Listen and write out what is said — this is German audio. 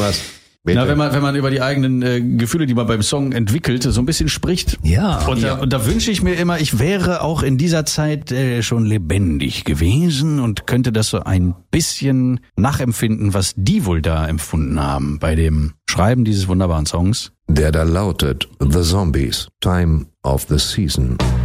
Was? Bitte? Na, wenn man über die eigenen Gefühle, die man beim Song entwickelt, so ein bisschen spricht. Ja. Und da wünsche ich mir immer, ich wäre auch in dieser Zeit schon lebendig gewesen und könnte das so ein bisschen nachempfinden, was die wohl da empfunden haben bei dem Schreiben dieses wunderbaren Songs. Der da lautet The Zombies, Time of the Season.